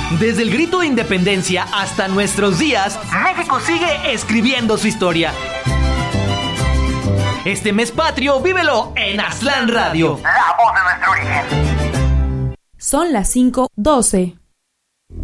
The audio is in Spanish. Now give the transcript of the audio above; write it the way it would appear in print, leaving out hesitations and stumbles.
Desde el grito de independencia hasta nuestros días, México sigue escribiendo su historia. Este mes patrio, vívelo en Aztlán Radio. La voz de nuestro origen. Son las 5:12.